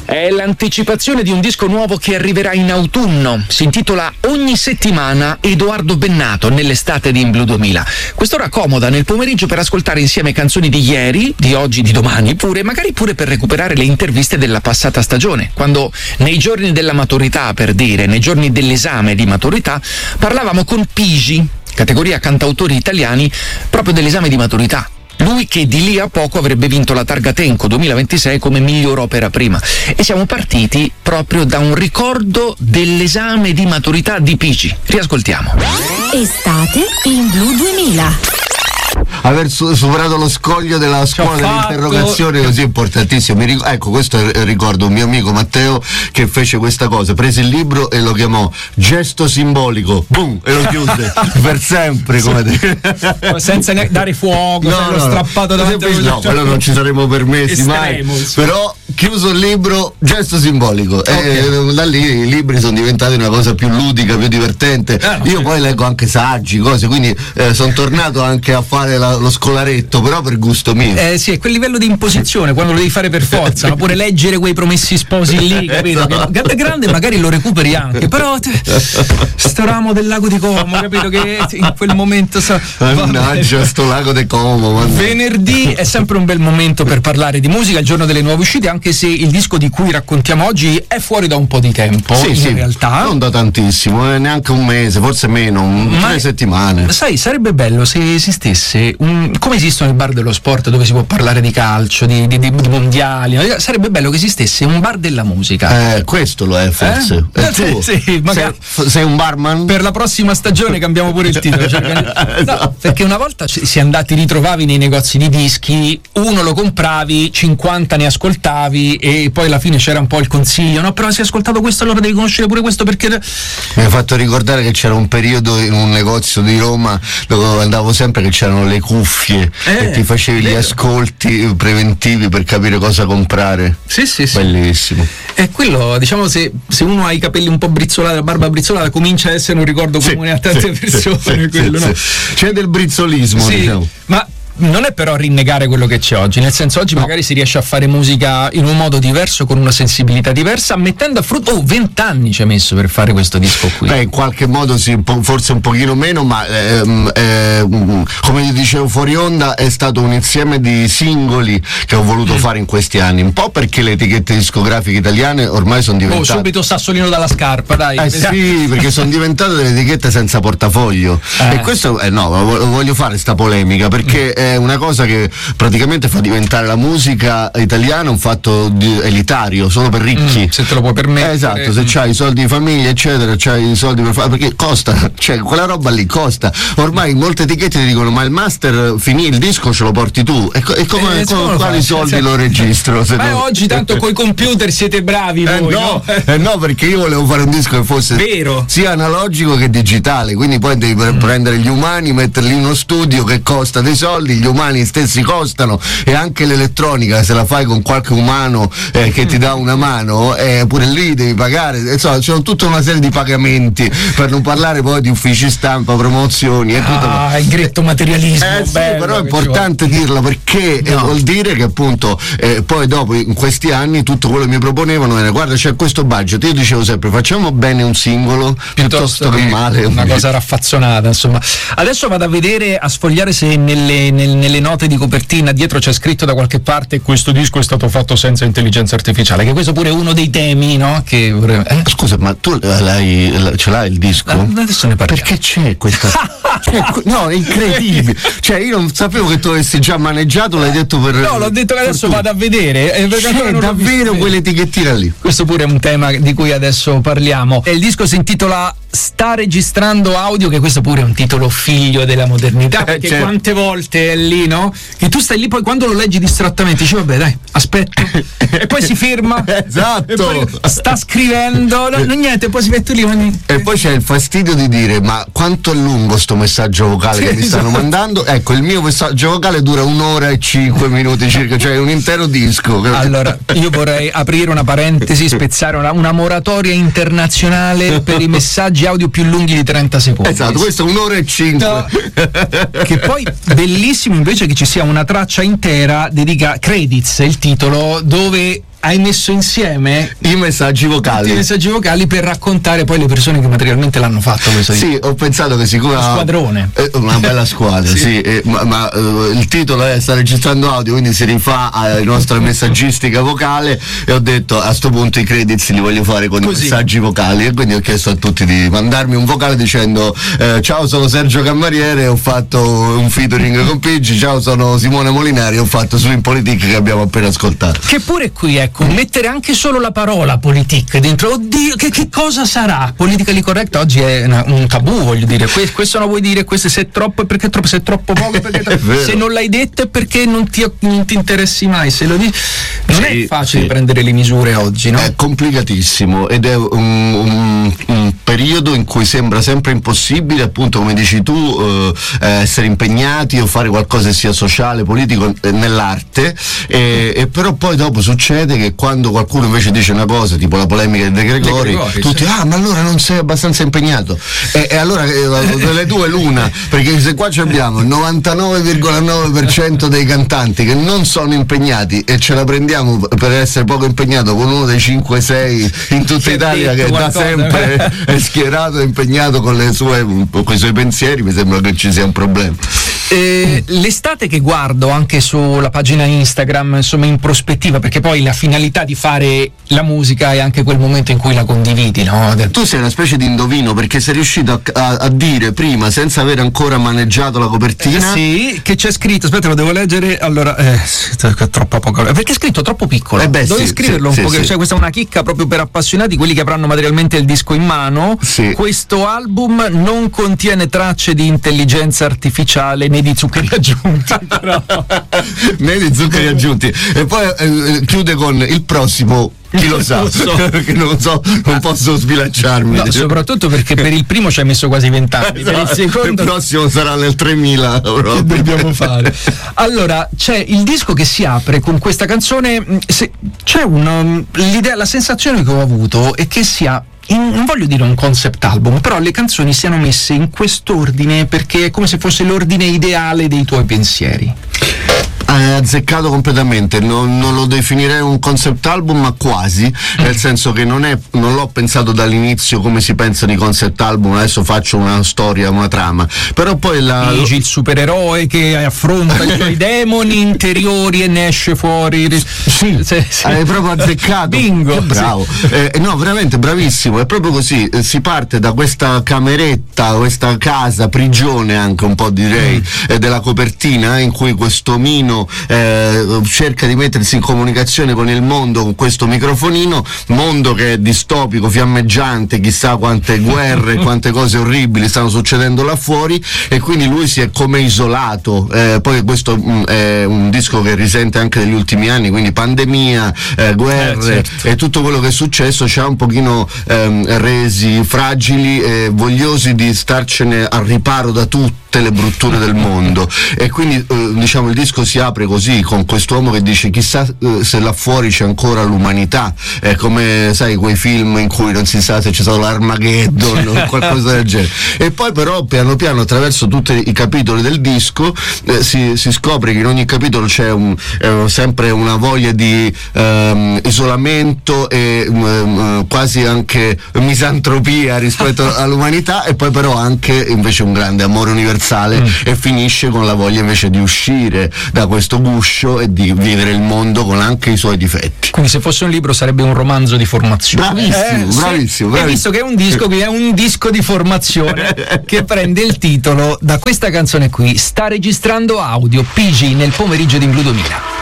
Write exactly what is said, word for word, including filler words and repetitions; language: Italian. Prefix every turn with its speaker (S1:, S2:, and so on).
S1: È l'anticipazione di un disco nuovo che arriverà in autunno. Si intitola Ogni settimana Edoardo Bennato nell'estate di In Blu duemila. Quest'ora comoda nel pomeriggio per ascoltare insieme canzoni di ieri, di oggi, di domani pure, magari pure per recuperare le interviste della passata stagione, quando nei giorni della maturità, per dire, nei giorni dell'esame di maturità, parlavamo con Pigi, categoria cantautori italiani, proprio dell'esame di maturità. Lui che di lì a poco avrebbe vinto la Targa Tenco duemilaventisei come miglior opera prima. E siamo partiti proprio da un ricordo dell'esame di maturità di Pigi. Riascoltiamo.
S2: Estate In Blu duemila.
S3: Aver su- superato lo scoglio della scuola dell'interrogazione così importantissimo. Mi ric- ecco, questo è, ricordo un mio amico Matteo che fece questa cosa, prese il libro e lo chiamò gesto simbolico, boom, e lo chiuse per sempre, come dire.
S1: Senza neanche dare fuoco,
S3: no, no,
S1: strappato davanti a
S3: no, quello non ci saremmo permessi mai, però chiuso il libro, gesto simbolico. Okay. E da lì i libri sono diventati una cosa più ludica, più divertente. Eh, Io poi leggo anche saggi, cose, quindi eh, sono tornato anche a fare la, lo scolaretto, però per gusto mio.
S1: Eh sì, è quel livello di imposizione, quando lo devi fare per forza, no? Pure leggere quei Promessi Sposi lì, capito? Che grande, grande magari lo recuperi anche, però te, sto ramo del lago di Como, capito? Che in quel momento sa,
S3: mannaggia sto lago di Como. Mannaggia.
S1: Venerdì è sempre un bel momento per parlare di musica, il giorno delle nuove uscite, anche se il disco di cui raccontiamo oggi è fuori da un po' di tempo,
S3: sì,
S1: in
S3: sì,
S1: realtà.
S3: Non da tantissimo, eh, neanche un mese, forse meno, un,
S1: Ma
S3: tre settimane.
S1: Sai, sarebbe bello se esistesse un, come esistono i bar dello sport dove si può parlare di calcio, di, di, di mondiali, sarebbe bello che esistesse un bar della musica.
S3: Eh, questo lo è forse.
S1: Eh?
S3: È tu.
S1: Sì, sì, magari.
S3: Sei, sei un barman?
S1: Per la prossima stagione cambiamo pure il titolo. Cioè, no, perché una volta si è andati, ritrovavi nei negozi di dischi, uno lo compravi, cinquanta ne ascoltavi e poi alla fine c'era un po' il consiglio, no? Però se hai ascoltato questo allora devi conoscere pure questo perché...
S3: Mi ha fatto ricordare che c'era un periodo in un negozio di Roma dove andavo sempre che c'erano le cuffie eh, e ti facevi vero. Gli ascolti preventivi per capire cosa comprare.
S1: Sì, sì, sì.
S3: Bellissimo.
S1: E quello, diciamo, se, se uno ha i capelli un po' brizzolati, la barba brizzolata, comincia a essere un ricordo comune sì, a tante sì, persone. Sì, quello, sì, no?
S3: Sì. C'è del brizzolismo,
S1: sì,
S3: diciamo.
S1: Ma non è però rinnegare quello che c'è oggi, nel senso oggi no. magari si riesce a fare musica in un modo diverso, con una sensibilità diversa, mettendo a frutto, oh, vent'anni ci hai messo per fare questo disco qui.
S3: Beh, in qualche modo sì, un po', forse un pochino meno, ma ehm, ehm, come ti dicevo fuori onda è stato un insieme di singoli che ho voluto mm. fare in questi anni, un po' perché le etichette discografiche italiane ormai sono diventate...
S1: Oh, subito sassolino dalla scarpa, dai.
S3: Eh sì, perché sono diventate delle etichette senza portafoglio. Eh. E questo, eh no, voglio fare sta polemica, perché... Mm. è una cosa che praticamente fa diventare la musica italiana un fatto di, elitario, solo per ricchi.
S1: Mm, se te lo puoi permettere.
S3: Eh, esatto, se c'hai i soldi di famiglia, eccetera, c'hai i soldi per fare, perché costa, cioè quella roba lì costa. Ormai molte etichette ti dicono: ma il master finì, il disco ce lo porti tu. E, e come,
S1: eh,
S3: come quali soldi cioè, lo registro? Se
S1: ma
S3: no...
S1: oggi tanto coi computer siete bravi
S3: eh,
S1: voi,
S3: no,
S1: no?
S3: Eh, no, perché io volevo fare un disco che fosse
S1: vero,
S3: sia analogico che digitale, quindi poi devi mm. prendere gli umani, metterli in uno studio che costa dei soldi, gli umani stessi costano, e anche l'elettronica se la fai con qualche umano eh, che mm. ti dà una mano, eh, pure lì devi pagare, insomma c'è tutta una serie di pagamenti, per non parlare poi di uffici stampa, promozioni e tutto.
S1: Ah, il gretto materialismo.
S3: Eh, sì,
S1: bello,
S3: però è importante dirlo, perché no. eh, vuol dire che appunto eh, poi dopo in questi anni tutto quello che mi proponevano era: guarda, c'è questo budget, io dicevo sempre facciamo bene un singolo piuttosto, piuttosto che male
S1: una cosa raffazzonata, insomma. Adesso vado a vedere, a sfogliare se nelle, nel, nelle note di copertina dietro c'è scritto da qualche parte: questo disco è stato fatto senza intelligenza artificiale, che questo pure è uno dei temi, no? Che eh?
S3: Scusa, ma tu l'hai, ce l'hai il disco?
S1: Adesso ne parliamo.
S3: Perché c'è questa cioè, no, è incredibile, cioè io non sapevo che tu avessi già maneggiato, l'hai detto per
S1: no, l'ho detto che adesso vado a vedere, eh,
S3: c'è davvero quell'etichettina lì.
S1: Questo pure è un tema di cui adesso parliamo, e il disco si intitola Sta registrando audio, che questo pure è un titolo figlio della modernità, perché eh, certo. quante volte è lì, no? Che tu stai lì, poi quando lo leggi distrattamente dici vabbè dai, aspetto e poi si ferma,
S3: esatto,
S1: e poi sta scrivendo, no, no, niente, poi si mette lì ogni...
S3: e poi c'è il fastidio di dire: ma quanto è lungo sto messaggio vocale sì, che mi stanno esatto. mandando? Ecco, il mio messaggio vocale dura un'ora e cinque minuti circa, cioè un intero disco.
S1: Allora io vorrei aprire una parentesi, spezzare una, una moratoria internazionale per i messaggi audio più lunghi di trenta secondi.
S3: Esatto, questo è un'ora e cinque. No.
S1: Che poi bellissimo invece che ci sia una traccia intera dedica, Credits è il titolo, dove hai messo insieme
S3: i messaggi vocali.
S1: I messaggi vocali per raccontare poi le persone che materialmente l'hanno fatto questo.
S3: Sì, ho pensato che siccome
S1: squadrone.
S3: È una bella squadra, sì, sì eh, ma, ma uh, il titolo è sta registrando audio, quindi si rifà alla nostra messaggistica vocale e ho detto a sto punto i credits li voglio fare con Così. i messaggi vocali, e quindi ho chiesto a tutti di mandarmi un vocale dicendo eh, ciao, sono Sergio Cammariere, ho fatto un featuring con Pigi, ciao, sono Simone Molinari, ho fatto Swing Politic che abbiamo appena ascoltato.
S1: Che pure qui, ecco, mettere anche solo la parola politic dentro, oddio, che, che cosa sarà? Politically correct oggi è una, un tabù, voglio dire, que- questo non vuoi dire, questo se è troppo è perché è troppo, se è troppo poco è perché è troppo, è se non l'hai detto è perché non ti, non ti interessi mai, se lo dici non sì, è facile sì. prendere le misure oggi, no?
S3: È complicatissimo ed è un, un, un periodo in cui sembra sempre impossibile, appunto come dici tu, eh, essere impegnati o fare qualcosa che sia sociale, politico, eh, nell'arte, e, e però poi dopo succede che quando qualcuno invece dice una cosa tipo la polemica di De Gregori, De Gregori tutti sì. ah ma allora non sei abbastanza impegnato, e, e allora eh, delle due l'una, perché se qua abbiamo il novantanove virgola nove per cento dei cantanti che non sono impegnati e ce la prendiamo per essere poco impegnato con uno dei cinque sei in tutta Italia che da sempre è schierato e impegnato con le sue con i suoi pensieri, mi sembra che ci sia un problema.
S1: Eh, l'estate che guardo anche sulla pagina Instagram, insomma, in prospettiva, perché poi la finalità di fare la musica è anche quel momento in cui la condividi, no?
S3: Tu sei una specie di indovino, perché sei riuscito a, a, a dire prima, senza aver ancora maneggiato la copertina,
S1: eh, sì, che c'è scritto, aspetta, lo devo leggere, allora eh, troppo poco, perché è scritto troppo piccolo,
S3: eh beh,
S1: dovevi
S3: sì,
S1: scriverlo
S3: sì,
S1: un po',
S3: sì,
S1: cioè questa è una chicca proprio per appassionati, quelli che avranno materialmente il disco in mano.
S3: Sì.
S1: Questo album non contiene tracce di intelligenza artificiale né di zuccheri aggiunti, però.
S3: né di zuccheri aggiunti, e poi eh, chiude con il prossimo chi lo sa, so. perché non so, non posso sbilanciarmi.
S1: No, soprattutto perché per il primo ci hai messo quasi vent'anni, per il secondo
S3: il prossimo sarà nel tremila
S1: che dobbiamo fare. Allora, c'è il disco che si apre con questa canzone, se, c'è una, l'idea, la sensazione che ho avuto è che sia In, non voglio dire un concept album, però le canzoni siano messe in quest'ordine perché è come se fosse l'ordine ideale dei tuoi pensieri.
S3: Hai azzeccato completamente, non, non lo definirei un concept album, ma quasi, nel senso che non, è, non l'ho pensato dall'inizio come si pensa di concept album, adesso faccio una storia, una trama, però poi la...
S1: Dici il supereroe che affronta i suoi demoni interiori e ne esce fuori.
S3: Sì, sì, sì. Hai proprio azzeccato.
S1: Bingo!
S3: Bravo.
S1: Sì.
S3: Eh, no, veramente bravissimo, è proprio così, eh, si parte da questa cameretta, questa casa, prigione anche un po' direi, mm. eh, della copertina, eh, in cui questo omino Eh, cerca di mettersi in comunicazione con il mondo con questo microfonino, mondo che è distopico, fiammeggiante, chissà quante guerre, quante cose orribili stanno succedendo là fuori, e quindi lui si è come isolato. Eh, poi questo mh, è un disco che risente anche degli ultimi anni, quindi pandemia, eh, guerre, eh, certo. e tutto quello che è successo ci ha un pochino ehm, resi fragili e vogliosi di starcene al riparo da tutte le brutture del mondo, e quindi eh, diciamo il disco si apre così, con quest'uomo che dice chissà eh, se là fuori c'è ancora l'umanità, è come sai quei film in cui non si sa se c'è stato l'Armageddon o qualcosa del genere, e poi però piano piano attraverso tutti i capitoli del disco eh, si, si scopre che in ogni capitolo c'è un, eh, sempre una voglia di ehm, isolamento e ehm, quasi anche misantropia rispetto all'umanità, e poi però anche invece un grande amore universale, mm. e finisce con la voglia invece di uscire da questo guscio e di vivere il mondo con anche i suoi difetti.
S1: Quindi se fosse un libro sarebbe un romanzo di formazione.
S3: Bravissimo, eh, bravissimo, bravissimo.
S1: E visto che è un disco che è un disco di formazione che prende il titolo da questa canzone qui, sta registrando audio P G nel pomeriggio di Blu duemila.